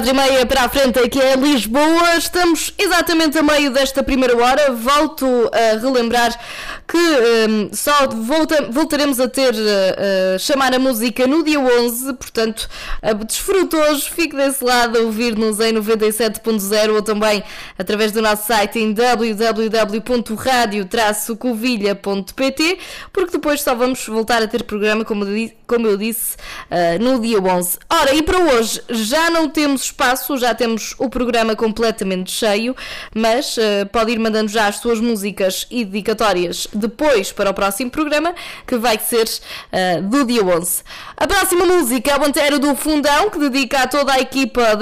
4h30 para a frente, aqui é Lisboa. Estamos exatamente a meio desta primeira hora. Volto a relembrar que só voltaremos a ter chamar a música no dia 11. Portanto, desfruto hoje, fique desse lado a ouvir-nos em 97.0 ou também através do nosso site em www.radio-covilha.pt, porque depois só vamos voltar a ter programa, como eu disse, no dia 11. Ora, e para hoje já não temos espaço, já temos o programa completamente cheio, mas pode ir mandando já as suas músicas e dedicatórias depois para o próximo programa, que vai ser do dia 11. A próxima música é o Antero do Fundão, que dedica a toda a equipa